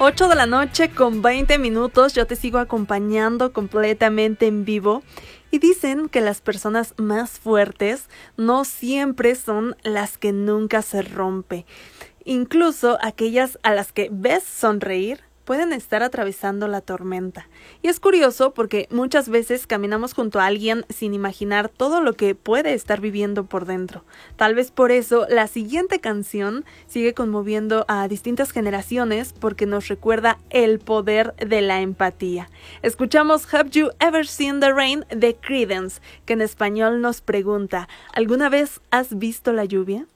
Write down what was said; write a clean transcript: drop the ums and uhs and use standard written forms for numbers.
8 de la noche con 20 minutos, yo te sigo acompañando completamente en vivo. Y dicen que las personas más fuertes no siempre son las que nunca se rompe. Incluso aquellas a las que ves sonreír pueden estar atravesando la tormenta. Y es curioso porque muchas veces caminamos junto a alguien sin imaginar todo lo que puede estar viviendo por dentro. Tal vez por eso la siguiente canción sigue conmoviendo a distintas generaciones porque nos recuerda el poder de la empatía. Escuchamos Have You Ever Seen the Rain de Creedence, que en español nos pregunta, ¿alguna vez has visto la lluvia?